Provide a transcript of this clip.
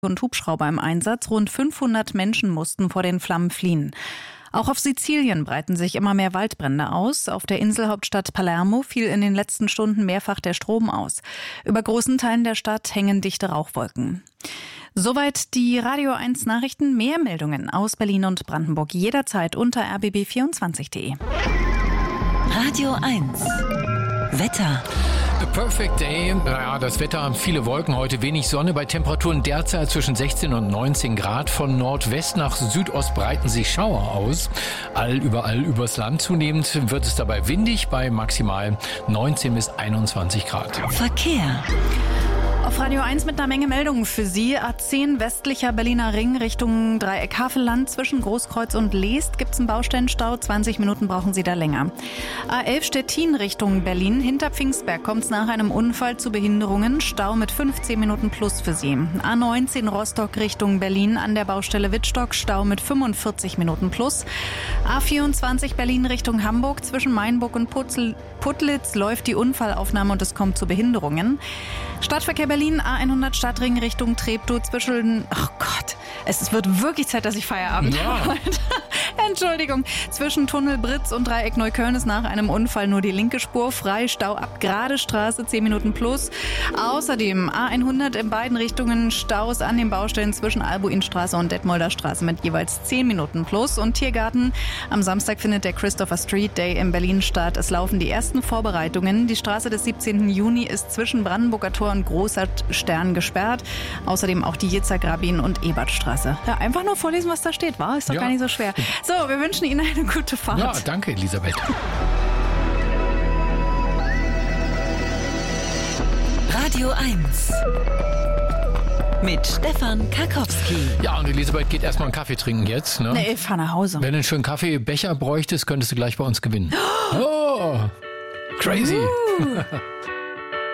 und Hubschrauber im Einsatz. Rund 500 Menschen mussten vor den Flammen fliehen. Auch auf Sizilien breiten sich immer mehr Waldbrände aus. Auf der Inselhauptstadt Palermo fiel in den letzten Stunden mehrfach der Strom aus. Über großen Teilen der Stadt hängen dichte Rauchwolken. Soweit die Radio 1 Nachrichten. Mehr Meldungen aus Berlin und Brandenburg jederzeit unter rbb24.de. Radio 1 Wetter. A perfect day. Ja, das Wetter, viele Wolken, heute wenig Sonne. Bei Temperaturen derzeit zwischen 16 und 19 Grad. Von Nordwest nach Südost breiten sich Schauer aus. Überall übers Land. Zunehmend wird es dabei windig bei maximal 19 bis 21 Grad. Verkehr. Auf Radio 1 mit einer Menge Meldungen für Sie. A10 westlicher Berliner Ring Richtung Dreieck Havelland. Zwischen Großkreuz und Leest gibt es einen Baustellenstau. 20 Minuten brauchen Sie da länger. A11 Stettin Richtung Berlin. Hinter Pfingstberg kommt es nach einem Unfall zu Behinderungen. Stau mit 15 Minuten plus für Sie. A19 Rostock Richtung Berlin an der Baustelle Wittstock. Stau mit 45 Minuten plus. A24 Berlin Richtung Hamburg. Zwischen Mainburg und Putlitz läuft die Unfallaufnahme und es kommt zu Behinderungen. Stadtverkehr Berlin, A100 Stadtring Richtung Treptow zwischen, oh Gott, es wird wirklich Zeit, dass ich Feierabend habe heute. Entschuldigung. Zwischen Tunnel Britz und Dreieck Neukölln ist nach einem Unfall nur die linke Spur frei. Stau ab Grade Straße 10 Minuten plus. Außerdem A100 in beiden Richtungen Staus an den Baustellen zwischen Albuinstraße und Detmolder Straße mit jeweils 10 Minuten plus. Und Tiergarten. Am Samstag findet der Christopher Street Day in Berlin statt. Es laufen die ersten Vorbereitungen. Die Straße des 17. Juni ist zwischen Brandenburger Tor und Großer Stern gesperrt. Außerdem auch die Jitzergrabin und Ebertstraße. Ja, einfach nur vorlesen, was da steht, war? Ist doch gar nicht so schwer. So, wir wünschen Ihnen eine gute Fahrt. Ja, danke, Elisabeth. Radio 1 mit Stefan Karkowski. Ja, und Elisabeth geht erstmal einen Kaffee trinken jetzt. Ne? Nee, ich fahr nach Hause. Wenn du einen schönen Kaffeebecher bräuchtest, könntest du gleich bei uns gewinnen. Oh, crazy.